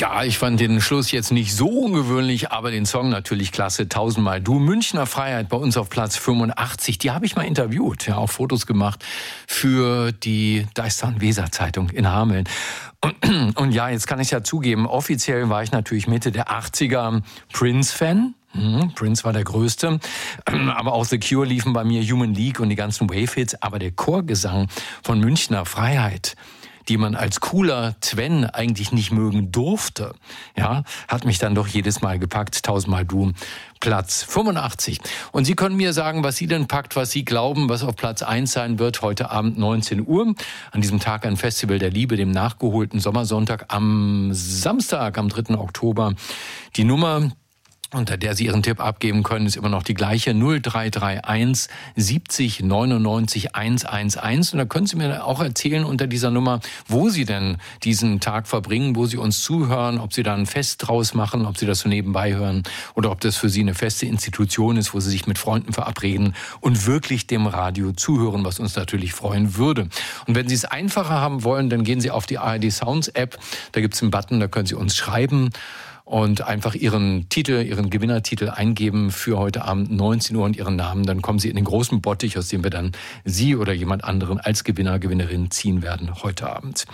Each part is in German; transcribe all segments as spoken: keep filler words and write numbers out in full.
Ja, ich fand den Schluss jetzt nicht so ungewöhnlich, aber den Song natürlich klasse. Tausendmal du. Münchner Freiheit bei uns auf Platz fünfundachtzig. Die habe ich mal interviewt, ja, auch Fotos gemacht für die Deistan-Weser-Zeitung in Hameln. Und, und ja, jetzt kann ich ja zugeben, offiziell war ich natürlich Mitte der achtziger Prince-Fan. Prince war der Größte, aber auch The Cure liefen bei mir, Human League und die ganzen Wave-Hits. Aber der Chorgesang von Münchner Freiheit, die man als cooler Twen eigentlich nicht mögen durfte, ja, hat mich dann doch jedes Mal gepackt. Tausendmal du, Platz fünfundachtzig. Und Sie können mir sagen, was Sie denn packt, was Sie glauben, was auf Platz eins sein wird heute Abend neunzehn Uhr. An diesem Tag ein Festival der Liebe, dem nachgeholten Sommersonntag am Samstag, am dritten Oktober. Die Nummer, unter der Sie Ihren Tipp abgeben können, ist immer noch die gleiche, null drei drei eins siebzig neunundneunzig hundertelf. Und da können Sie mir auch erzählen unter dieser Nummer, wo Sie denn diesen Tag verbringen, wo Sie uns zuhören, ob Sie da ein Fest draus machen, ob Sie das so nebenbei hören oder ob das für Sie eine feste Institution ist, wo Sie sich mit Freunden verabreden und wirklich dem Radio zuhören, was uns natürlich freuen würde. Und wenn Sie es einfacher haben wollen, dann gehen Sie auf die A R D Sounds App. Da gibt es einen Button, da können Sie uns schreiben und einfach Ihren Titel, Ihren Gewinnertitel eingeben für heute Abend neunzehn Uhr und Ihren Namen. Dann kommen Sie in den großen Bottich, aus dem wir dann Sie oder jemand anderen als Gewinner, Gewinnerin ziehen werden heute Abend.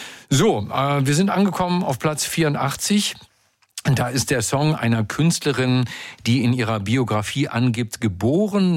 So, äh, wir sind angekommen auf Platz vierundachtzig. Da ist der Song einer Künstlerin, die in ihrer Biografie angibt, geboren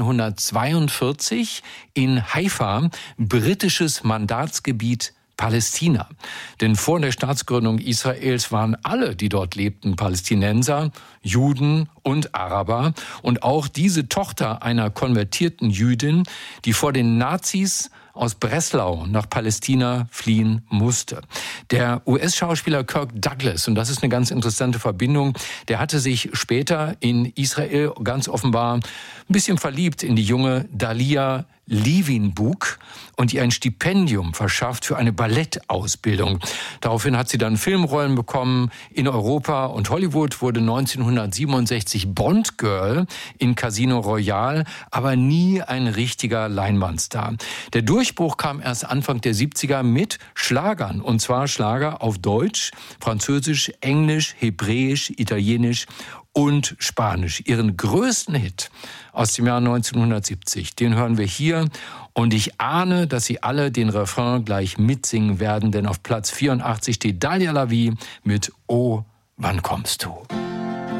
neunzehnhundertzweiundvierzig in Haifa, britisches Mandatsgebiet Palästina. Denn vor der Staatsgründung Israels waren alle, die dort lebten, Palästinenser, Juden und Araber. Und auch diese Tochter einer konvertierten Jüdin, die vor den Nazis aus Breslau nach Palästina fliehen musste. Der U S-Schauspieler Kirk Douglas, und das ist eine ganz interessante Verbindung, der hatte sich später in Israel ganz offenbar ein bisschen verliebt in die junge Dalia Levinbuk und ihr ein Stipendium verschafft für eine Ballettausbildung. Daraufhin hat sie dann Filmrollen bekommen in Europa und Hollywood, wurde neunzehnhundertsiebenundsechzig Bond-Girl in Casino Royale, aber nie ein richtiger Leinwandstar. Der Durchbruch kam erst Anfang der siebziger mit Schlagern, und zwar Schlager auf Deutsch, Französisch, Englisch, Hebräisch, Italienisch und Spanisch. Ihren größten Hit aus dem Jahr neunzehnhundertsiebzig, den hören wir hier. Und ich ahne, dass Sie alle den Refrain gleich mitsingen werden, denn auf Platz vierundachtzig steht Dalia Lavi mit Oh, wann kommst du?